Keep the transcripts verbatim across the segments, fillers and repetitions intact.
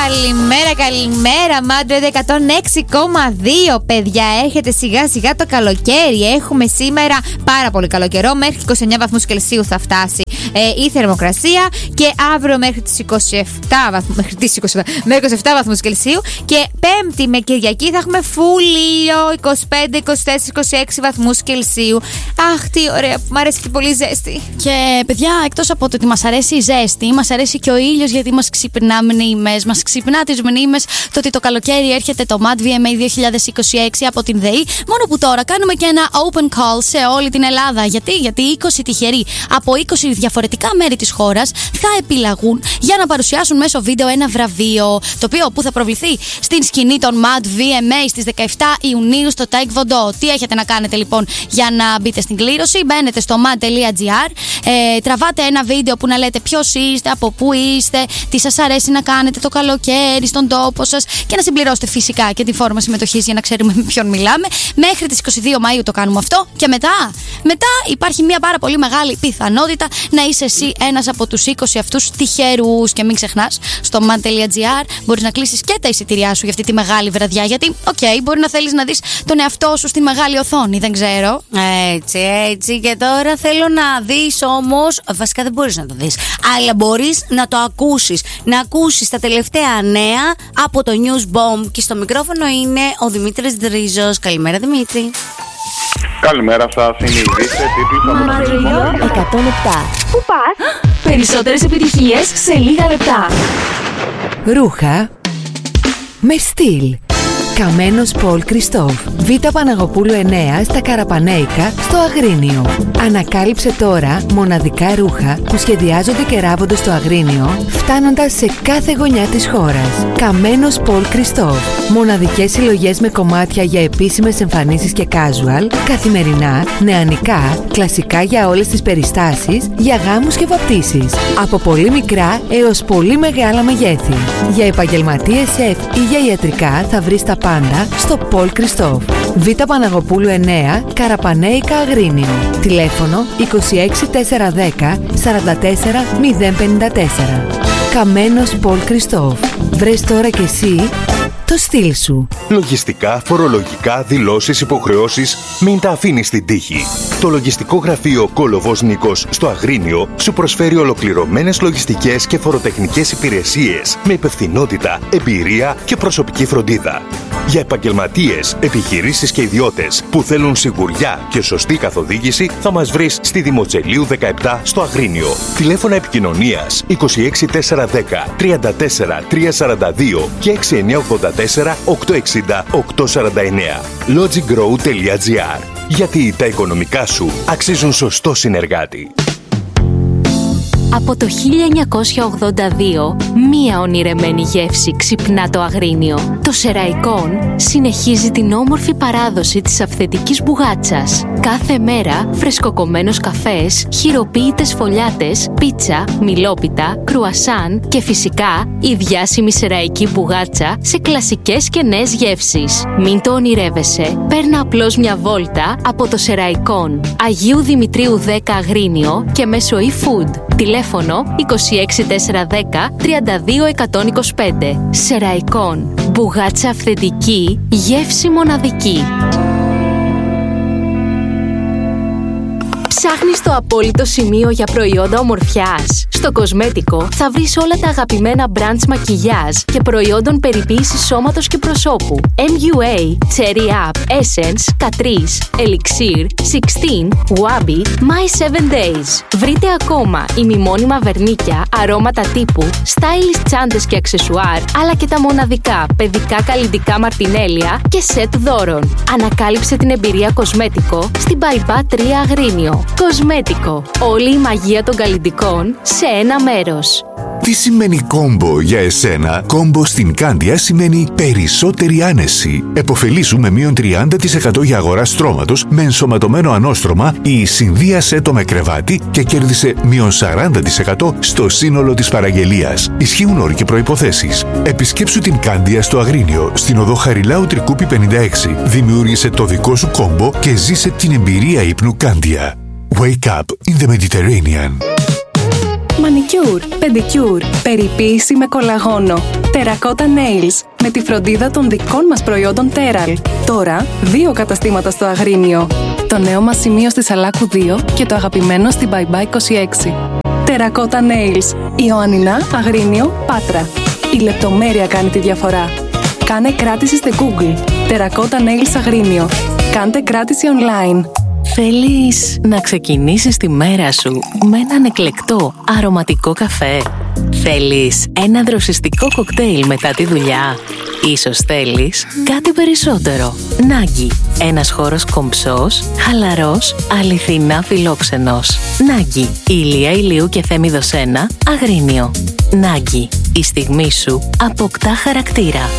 Καλημέρα, καλημέρα. Μάντρε εκατόν έξι κόμμα δύο. Παιδιά, έρχεται σιγά σιγά το καλοκαίρι. Έχουμε σήμερα πάρα πολύ καλό καιρό. Μέχρι είκοσι εννέα βαθμούς Κελσίου θα φτάσει ε, η θερμοκρασία. Και αύριο μέχρι τις είκοσι επτά βαθμούς, μέχρι τις είκοσι επτά, με είκοσι επτά βαθμούς Κελσίου. Και Πέμπτη με Κυριακή θα έχουμε full ήλιο, είκοσι πέντε, είκοσι τέσσερα, είκοσι έξι βαθμούς Κελσίου. Αχ, τι ωραία, μου αρέσει και πολύ ζέστη. Και παιδιά, εκτός από το ότι μας αρέσει η ζέστη, μας αρέσει και ο ήλιος, γιατί μας ξυπνά μνήμες, μας ξυπνά τις μνήμες το ότι το καλοκαίρι έρχεται το Mad βι εμ έι δύο χιλιάδες είκοσι έξι από την ΔΕΗ. Μόνο που τώρα κάνουμε και ένα open call σε όλη την Ελλάδα. Γιατί, γιατί είκοσι τυχεροί από είκοσι διαφορετικά μέρη της χώρας θα επιλαγούν για να παρουσιάσουν μέσω βίντεο ένα βραβείο, το οποίο που θα προβληθεί στην σκηνή των Mad βι εμ έι στις δεκαεπτά Ιουνίου στο Taekwondo. Τι έχετε να κάνετε λοιπόν για να μπείτε στην κλήρωση? Μπαίνετε στο mad τελεία gr, ε, τραβάτε ένα βίντεο που να λέτε ποιος είστε, από πού είστε, τι σας αρέσει να κάνετε το καλοκαίρι στον τόπο σας και να συμπληρώσετε φυσικά και τη φόρμα συμμετοχής για να ξέρουμε με ποιον μιλάμε. Μέχρι τις είκοσι δύο Μαΐου το κάνουμε αυτό. Και μετά, μετά υπάρχει μια πάρα πολύ μεγάλη πιθανότητα να είσαι εσύ ένας από τους είκοσι αυτούς τυχερούς. Και μην ξεχνάς, στο mad τελεία gr μπορείς να κλείσεις και τα εισιτήριά σου για αυτή τη μεγάλη βραδιά. Γιατί, οκ, okay, μπορεί να θέλεις να δεις τον εαυτό σου στη μεγάλη οθόνη, δεν ξέρω. Έτσι, έτσι. Και τώρα θέλω να δεις όμως, βασικά δεν μπορείς να το δεις, αλλά μπορείς να το ακούσεις. Να ακούσεις τα τελευταία νέα από το News Bomb. Και στο μικρόφωνο είναι ο Δημήτρης Δρίζος. Καλημέρα, Δημήτρη. Καλημέρα σας, είναι η Δύση, Μαριό εκατόν επτά. Πού πας? Περισσότερες επιτυχίες σε λίγα λεπτά. Ρούχα με στυλ. Καμένος Πολ Κριστόφ. Β' Παναγοπούλου εννέα στα Καραπανέικα στο Αγρίνιο. Ανακάλυψε τώρα μοναδικά ρούχα που σχεδιάζονται και ράβονται στο Αγρίνιο, φτάνοντας σε κάθε γωνιά της χώρας. Καμένος Πολ Κριστόφ. Μοναδικές συλλογές με κομμάτια για επίσημες εμφανίσεις και casual, καθημερινά, νεανικά, κλασικά για όλες τις περιστάσεις, για γάμους και βαπτίσεις. Από πολύ μικρά έως πολύ μεγάλα μεγέθη. Για επαγγελματίες σεφ ή για ιατρικά θα βρεις τα πάντα στο Πολ Κριστόφ. Β' Παναγοπούλου εννέα, Καραπανέικα, Αγρίνιο. Τηλέφωνο είκοσι έξι τετρακόσια δέκα σαράντα τέσσερα μηδέν πενήντα τέσσερα. Καμένος Πολ Κριστόφ. Βρες τώρα κι εσύ το στυλ σου. Λογιστικά, φορολογικά, δηλώσεις, υποχρεώσεις, μην τα αφήνεις στην τύχη. Το λογιστικό γραφείο Κόλοβος Νίκος στο Αγρίνιο σου προσφέρει ολοκληρωμένες λογιστικές και φοροτεχνικές υπηρεσίες με υπευθυνότητα, εμπειρία και προσωπική φροντίδα. Για επαγγελματίες, επιχειρήσεις και ιδιώτες που θέλουν σιγουριά και σωστή καθοδήγηση, θα μας βρεις στη Δημοτσελίου δεκαεπτά στο Αγρίνιο. Τηλέφωνα επικοινωνίας είκοσι έξι τετρακόσια δέκα τριάντα τέσσερα τριακόσια σαράντα δύο και έξι εννιά ογδόντα τέσσερα οκτακόσια εξήντα οκτακόσια σαράντα εννέα. logigrow τελεία gr. Γιατί τα οικονομικά σου αξίζουν σωστό συνεργάτη. Από το χίλια εννιακόσια ογδόντα δύο, μία ονειρεμένη γεύση ξυπνά το Αγρίνιο. Το Σεραϊκόν συνεχίζει την όμορφη παράδοση της αυθεντικής μπουγάτσας. Κάθε μέρα φρεσκοκομμένος καφές, χειροποίητες φωλιάτες, πίτσα, μιλόπιτα, κρουασάν και φυσικά η διάσημη σεραϊκή μπουγάτσα σε κλασικές και νέες γεύσεις. Μην το ονειρεύεσαι, παίρνα απλώς μια βόλτα από το Σεραϊκόν. Αγίου Δημητρίου δέκα Αγρίνιο και μέσω e-food. Τηλέφωνο είκοσι έξι τετρακόσια δέκα τριάντα δύο εκατόν είκοσι πέντε. Σεραϊκόν. Μπουγάτσα αυθεντική, γεύση μοναδική. Ψάχνεις το απόλυτο σημείο για προϊόντα ομορφιάς? Στο Κοσμέτικο θα βρεις όλα τα αγαπημένα brands μακιγιάζ και προϊόντων περιποίησης σώματος και προσώπου. εμ γιου έι, Cherry Up, Essence, Catrice, Elixir, Sixteen, Wabi, My seven Days. Βρείτε ακόμα ημιμόνιμα βερνίκια, αρώματα τύπου, stylish τσάντες και αξεσουάρ, αλλά και τα μοναδικά παιδικά καλλυντικά μαρτινέλια και σετ δώρων. Ανακάλυψε την εμπειρία Κοσμέτικο στην Μπαϊμπά τρία Αγρίνιο. Κοσμέτικο. Όλη η μαγεία των καλλυντικών σε ένα μέρος. Τι σημαίνει κόμπο για εσένα? Κόμπο στην Κάνδια σημαίνει περισσότερη άνεση. Εποφελήσου με μείον τριάντα τοις εκατό για αγορά στρώματος με ενσωματωμένο ανώστρωμα ή συνδύασε το με κρεβάτι και κέρδισε μείον σαράντα τοις εκατό στο σύνολο της παραγγελίας. Ισχύουν όροι και προϋποθέσεις. Επισκέψου την Κάνδια στο Αγρίνιο, στην οδό Χαριλάου Τρικούπη πενήντα έξι. Δημιούργησε το δικό σου κόμπο και ζήσε την εμπειρία ύπνου Κάνδια. Wake up in the Mediterranean. μανικιούρ, πεντικιούρ, περιποίηση με κολαγόνο. Τερακότα Nails, με τη φροντίδα των δικών μας προϊόντων Teral. Τώρα, δύο καταστήματα στο Αγρίνιο. Το νέο μας σημείο στη Σαλάκου δύο και το αγαπημένο στην Bye Bye είκοσι έξι. Τερακότα Nails, Ιωαννινά, Αγρίνιο, Πάτρα. Η λεπτομέρεια κάνει τη διαφορά. Κάνε κράτηση στη Google. Τερακότα Nails Αγρίνιο. Κάντε κράτηση online. Θέλεις να ξεκινήσεις τη μέρα σου με έναν εκλεκτό, αρωματικό καφέ? Θέλεις ένα δροσιστικό κοκτέιλ μετά τη δουλειά? Ίσως θέλεις κάτι περισσότερο. Νάγκι, ένας χώρος κομψός, χαλαρός, αληθινά φιλόξενος. Νάγκι, Ηλία Ηλίου και Θέμηδος ένα, Αγρίνιο. Νάγκι, η στιγμή σου αποκτά χαρακτήρα.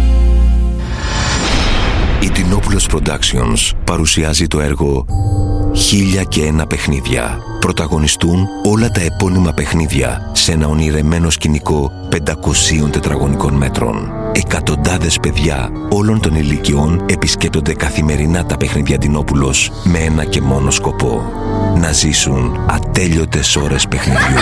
Η Τινόπουλος Productions παρουσιάζει το έργο «Χίλια και ένα παιχνίδια». Πρωταγωνιστούν όλα τα επώνυμα παιχνίδια σε ένα ονειρεμένο σκηνικό πεντακοσίων τετραγωνικών μέτρων. Εκατοντάδες παιδιά όλων των ηλικιών επισκέπτονται καθημερινά τα παιχνίδια Τινόπουλος με ένα και μόνο σκοπό: να ζήσουν ατέλειωτες ώρες παιχνιδιού.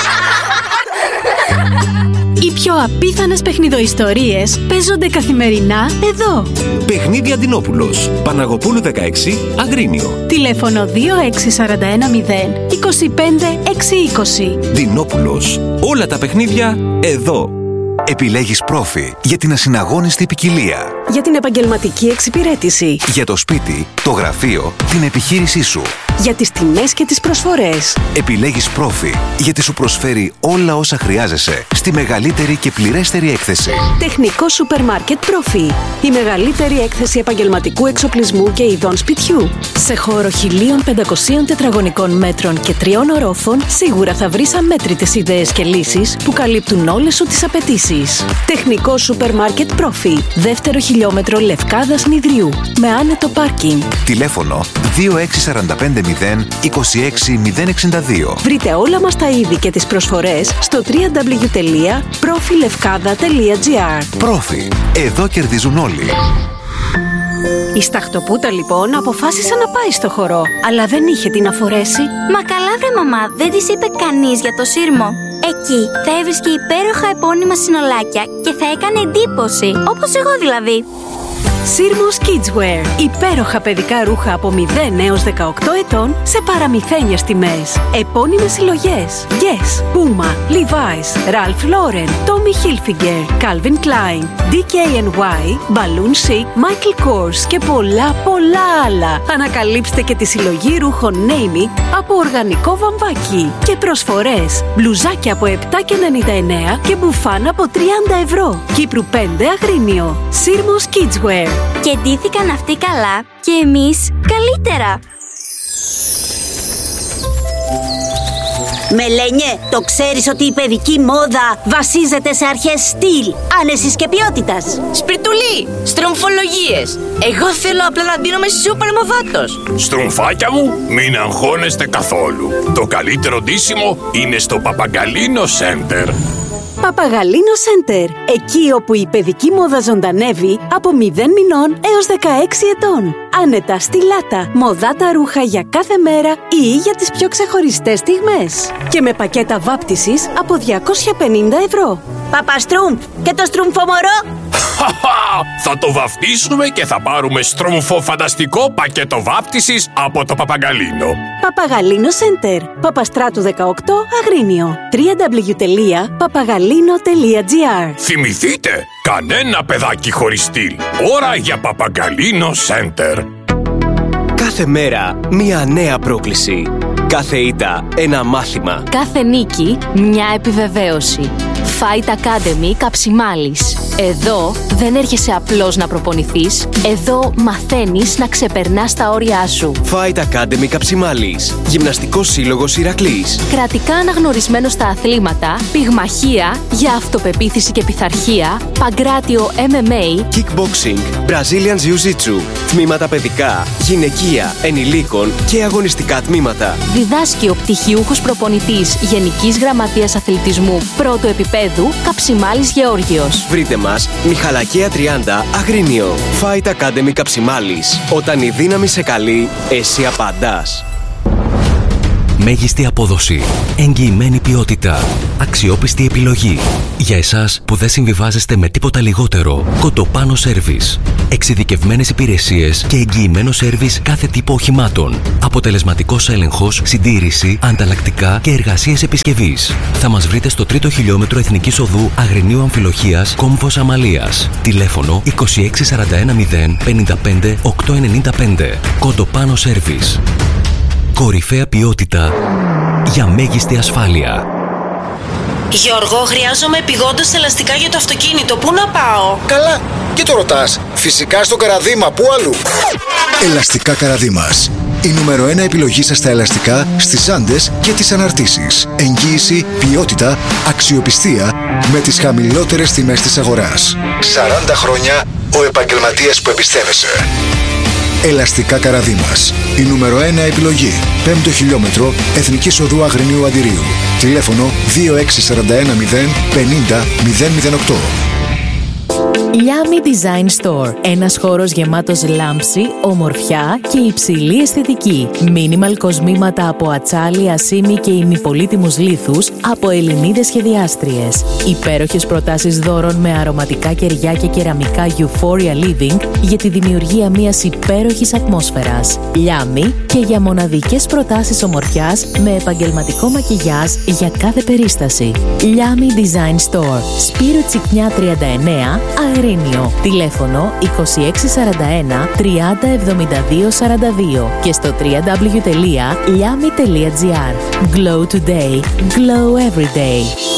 Οι πιο απίθανες παιχνιδοϊστορίες παίζονται καθημερινά εδώ. Παιχνίδια Αντινόπουλος, Παναγοπούλου δεκαέξι, Αγρίνιο. Τηλέφωνο δύο έξι τέσσερα ένα μηδέν είκοσι πέντε εξακόσια είκοσι. Αντινόπουλος, όλα τα παιχνίδια εδώ. Επιλέγεις Πρόφι για την ασυναγώνιστη ποικιλία. Για την επαγγελματική εξυπηρέτηση. Για το σπίτι, το γραφείο, την επιχείρησή σου. Για τις τιμές και τις προσφορές. Επιλέγεις Πρόφι γιατί σου προσφέρει όλα όσα χρειάζεσαι στη μεγαλύτερη και πληρέστερη έκθεση. Τεχνικό σούπερ μάρκετ Πρόφι. Η μεγαλύτερη έκθεση επαγγελματικού εξοπλισμού και ειδών σπιτιού. Σε χώρο χίλια πεντακόσια τετραγωνικών μέτρων και τριών ορόφων, σίγουρα θα βρεις αμέτρητες ιδέες και λύσεις που καλύπτουν όλες σου τις απαιτήσεις. Τεχνικό σούπερ μάρκετ Πρόφι. Δεύτερο χιλιόμετρο Λευκάδας Νηδρίου. Με άνετο πάρκινγκ. Τηλέφωνο δύο έξι τέσσερα πέντε μηδέν είκοσι έξι μηδέν εξήντα δύο. Βρείτε όλα μας τα είδη και τις προσφορές στο double-u double-u double-u τελεία profilevkada τελεία gr. Πρόφι. Εδώ κερδίζουν όλοι. Η σταχτοπούτα λοιπόν αποφάσισε να πάει στο χορό, αλλά δεν είχε τι να φορέσει. Μα καλά βρε μαμά, δεν της είπε κανείς για το σύρμο. Εκεί θα έβρισκε υπέροχα επώνυμα συνολάκια και θα έκανε εντύπωση, όπως εγώ δηλαδή. Σύρμος Kidswear. Υπέροχα παιδικά ρούχα από μηδέν έως δεκαοκτώ ετών σε παραμυθένιες τιμές. Επώνυμες συλλογές: Guess, Puma, Levi's, Ralph Lauren, Tommy Hilfiger, Calvin Klein, ντι κέι εν γουάι, Balloon Chic, Michael Kors και πολλά πολλά άλλα. Ανακαλύψτε και τη συλλογή ρούχων Name It από οργανικό βαμβάκι. Και προσφορές: μπλουζάκια από επτά και ενενήντα εννέα και μπουφάν από τριάντα ευρώ. Κύπρου πέντε, Αγρίνιο. Σύρμος Kidswear. Και ντύθηκαν αυτοί καλά και εμείς καλύτερα. Μελένιε, το ξέρεις ότι η παιδική μόδα βασίζεται σε αρχές στυλ, άνεσης και ποιότητας? Σπιρτουλή, στρομφολογίες. Εγώ θέλω απλά να ντύνομαι σούπερ μοδάτος. Στρομφάκια μου, μην αγχώνεστε καθόλου. Το καλύτερο ντύσιμο είναι στο Παπαγκαλίνο Center. Παπαγαλίνο Center. Εκεί όπου η παιδική μόδα ζωντανεύει από μηδέν μηνών έως δεκαέξι ετών. Άνετα, στιλάτα, μοδάτα ρούχα για κάθε μέρα ή για τις πιο ξεχωριστές στιγμές. Και με πακέτα βάπτισης από διακόσια πενήντα ευρώ. Παπαστρούμφ και το στρουμφομορό. Θα το βαφτίσουμε και θα πάρουμε στρούμφο φανταστικό πακέτο βάπτισης από το Παπαγκαλίνο. Παπαγαλίνο Center. Παπαστράτου δεκαοκτώ, Αγρίνιο. double-u double-u double-u τελεία παπαγαλίνο τελεία gr. Θυμηθείτε, κανένα παιδάκι χωρίς στυλ. Ώρα για Παπαγκαλίνο Center. Κάθε μέρα μία νέα πρόκληση. Κάθε ήττα ένα μάθημα. Κάθε νίκη μια επιβεβαίωση. Fight Academy Καψιμάλης. Εδώ δεν έρχεσαι απλώς να προπονηθείς. Εδώ μαθαίνεις να ξεπερνάς τα όρια σου. Fight Academy Καψιμάλης. Γυμναστικός σύλλογος Ηρακλής. Κρατικά αναγνωρισμένο στα αθλήματα, πυγμαχία για αυτοπεποίθηση και πειθαρχία, παγκράτιο εμ εμ έι, kickboxing, Brazilian Jiu-Jitsu, τμήματα παιδικά, γυναικεία, ενηλίκων και αγωνιστικά τμήματα. Διδάσκει ο πτυχιούχος προπονητής Γενικής Γραμματείας Αθλητισμού πρώτου επίπεδου Καψιμάλης Γεώργιος. Βρείτε μας Μιχαλακία τριάντα, Αγρίνιο. Fight Academy Καψιμάλης. Όταν η δύναμη σε καλεί, εσύ απαντάς. Μέγιστη απόδοση. Εγγυημένη ποιότητα. Αξιόπιστη επιλογή. Για εσάς που δεν συμβιβάζεστε με τίποτα λιγότερο. Κοντοπάνο Σέρβις. Εξειδικευμένες υπηρεσίες και εγγυημένο σέρβις κάθε τύπο οχημάτων. Αποτελεσματικός έλεγχος, συντήρηση, ανταλλακτικά και εργασίες επισκευής. Θα μας βρείτε στο τρίτο χιλιόμετρο Εθνικής Οδού Αγρινίου Αμφιλοχίας, Κόμβος Αμαλίας. Τηλέφωνο είκοσι έξι σαράντα ένα μηδέν πενήντα πέντε οκτακόσια ενενήντα πέντε. Κοντοπάνο Σέρβις. Κορυφαία ποιότητα για μέγιστη ασφάλεια. Γιώργο, χρειάζομαι επειγόντως ελαστικά για το αυτοκίνητο. Πού να πάω? Καλά, και το ρωτάς. Φυσικά στο Καραδίμα, πού αλλού? Ελαστικά Καραδίμας. Η νούμερο ένα επιλογή σας στα ελαστικά, στις άντες και τις αναρτήσεις. Εγγύηση, ποιότητα, αξιοπιστία με τις χαμηλότερες τιμές της αγοράς. σαράντα χρόνια ο επαγγελματίας που εμπιστεύεσαι. Ελαστικά Καραδίμας. Η νούμερο ένα επιλογή. Πέμπτο χιλιόμετρο Εθνικής Οδού Αγρινίου Αντιρίου. Τηλέφωνο δύο έξι σαράντα ένα μηδέν πενήντα μηδέν μηδέν οκτώ. Λιάμι Design Store. Ένας χώρος γεμάτος λάμψη, ομορφιά και υψηλή αισθητική. Minimal κοσμήματα από ατσάλι, ασίμι και ημιπολίτιμους λίθους από Ελληνίδες σχεδιάστριες. Υπέροχες προτάσεις δώρων με αρωματικά κεριά και κεραμικά Euphoria Living για τη δημιουργία μιας υπέροχης ατμόσφαιρας. Λιάμι και για μοναδικές προτάσεις ομορφιάς με επαγγελματικό μακιγιάζ για κάθε περίσταση. Λιάμι Design Store. Σπύρου Τσικνιά τριάντα εννέα, Αγρίνιο. Τηλέφωνο είκοσι έξι σαράντα ένα τριάντα εβδομήντα δύο σαράντα δύο και στο double-u double-u double-u τελεία λιάμι τελεία τζι άρ. Glow today, glow every day.